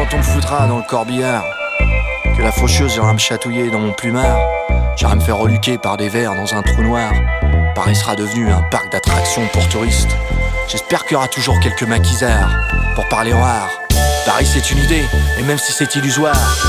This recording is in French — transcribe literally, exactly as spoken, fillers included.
on me foutra dans le corbillard, que la faucheuse ira me chatouiller dans mon plumard, j'irai me faire reluquer par des vers dans un trou noir. Paris sera devenu un parc d'attractions pour touristes. J'espère qu'il y aura toujours quelques maquisards pour parler en art. Paris c'est une idée, et même si c'est illusoire,